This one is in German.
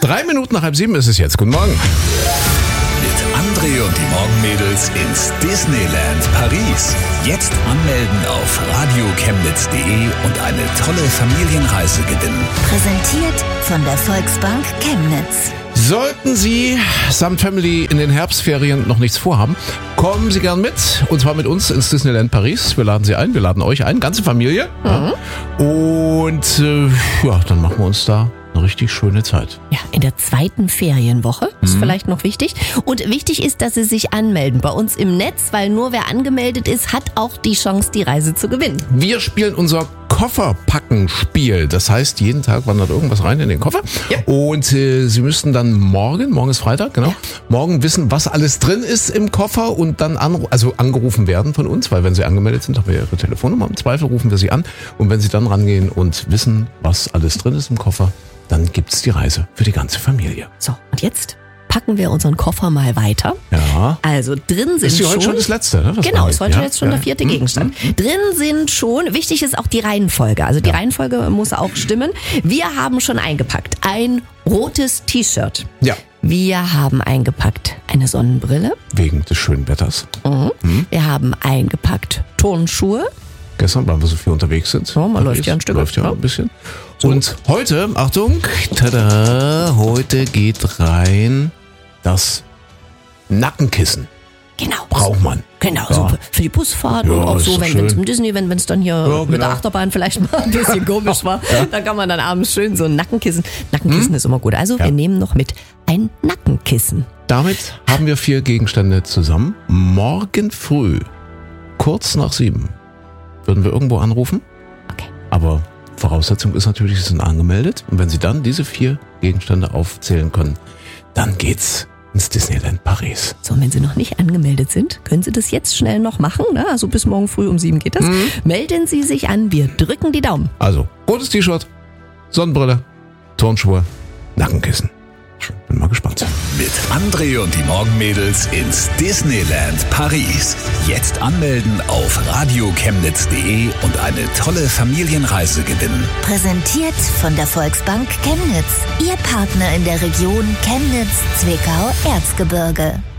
3 Minuten nach 6:30 ist es jetzt. Guten Morgen. Mit André und die Morgenmädels ins Disneyland Paris. Jetzt anmelden auf radiochemnitz.de und eine tolle Familienreise gewinnen. Präsentiert von der Volksbank Chemnitz. Sollten Sie samt Family in den Herbstferien noch nichts vorhaben, kommen Sie gern mit. Und zwar mit uns ins Disneyland Paris. Wir laden Sie ein, wir laden euch ein, ganze Familie. Ja. Und dann machen wir uns da eine richtig schöne Zeit. Ja, in der 2. Ferienwoche ist vielleicht noch wichtig. Und wichtig ist, dass Sie sich anmelden bei uns im Netz, weil nur wer angemeldet ist, hat auch die Chance, die Reise zu gewinnen. Wir spielen unser Kofferpacken-Spiel. Das heißt, jeden Tag wandert irgendwas rein in den Koffer. Ja. Und Sie müssten dann morgen ist Freitag, genau, morgen wissen, was alles drin ist im Koffer und dann angerufen werden von uns, weil wenn Sie angemeldet sind, haben wir Ihre Telefonnummer. Im Zweifel rufen wir Sie an. Und wenn Sie dann rangehen und wissen, was alles drin ist im Koffer, dann gibt's die Reise für die ganze Familie. So, und jetzt packen wir unseren Koffer mal weiter. Ja. Also drin sind ist hier heute schon das Letzte, ne? Genau, ist heute jetzt schon der 4. Gegenstand. Drin sind schon, wichtig ist auch die Reihenfolge. Also die Reihenfolge muss auch stimmen. Wir haben schon eingepackt ein rotes T-Shirt. Ja. Wir haben eingepackt eine Sonnenbrille. Wegen des schönen Wetters. Wir haben eingepackt Turnschuhe. Gestern, weil wir so viel unterwegs sind. Ja, man läuft ja ein Stück. Läuft ja ein bisschen. So. Und heute, Achtung, tada, heute geht rein das Nackenkissen. Genau. Braucht man. Genau, Ja. so für die Busfahrt Ja, und auch ist so, doch wenn schön. es im Disney, wenn es dann hier mit der genau. Achterbahn vielleicht mal ein bisschen komisch war, dann kann man dann abends schön so ein Nackenkissen. Nackenkissen ist immer gut. Also wir nehmen noch mit ein Nackenkissen. Damit haben wir 4 Gegenstände zusammen. Morgen früh, kurz nach 7, würden wir irgendwo anrufen. Okay. Aber Voraussetzung ist natürlich, Sie sind angemeldet. Und wenn Sie dann diese 4 Gegenstände aufzählen können, dann geht's ins Disneyland Paris. So, und wenn Sie noch nicht angemeldet sind, können Sie das jetzt schnell noch machen. Ne? Also bis morgen früh um 7 geht das. Melden Sie sich an, wir drücken die Daumen. Also, rotes T-Shirt, Sonnenbrille, Turnschuhe, Nackenkissen. Bin mal gespannt. Mit André und die Morgenmädels ins Disneyland Paris. Jetzt anmelden auf radiochemnitz.de und eine tolle Familienreise gewinnen. Präsentiert von der Volksbank Chemnitz. Ihr Partner in der Region Chemnitz, Zwickau, Erzgebirge.